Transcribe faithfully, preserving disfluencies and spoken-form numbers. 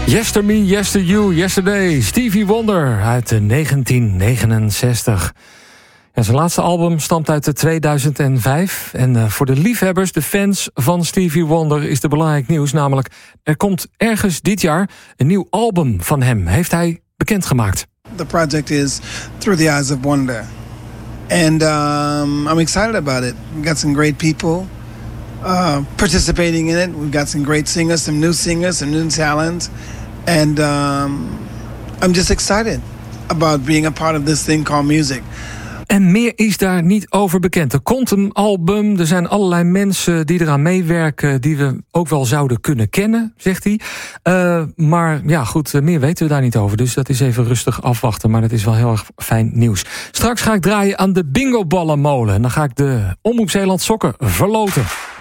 Yester Me, Yester You, Yesterday. Stevie Wonder uit negentien negenenzestig. Ja, zijn laatste album stamt uit tweeduizend vijf. En uh, voor de liefhebbers, de fans van Stevie Wonder, is er belangrijk nieuws. Namelijk, er komt ergens dit jaar een nieuw album van hem. Heeft hij bekendgemaakt. The project is Through the Eyes of Wonder. And um, I'm excited about it. We've got some great people uh, participating in it. We've got some great singers, some new singers, some new talent. And um, I'm just excited about being a part of this thing called music. En meer is daar niet over bekend. Er komt een album, er zijn allerlei mensen die eraan meewerken, die we ook wel zouden kunnen kennen, zegt hij. Uh, maar ja, goed, meer weten we daar niet over. Dus dat is even rustig afwachten, maar dat is wel heel erg fijn nieuws. Straks ga ik draaien aan de bingoballenmolen. En dan ga ik de Omroep Zeeland sokken verloten.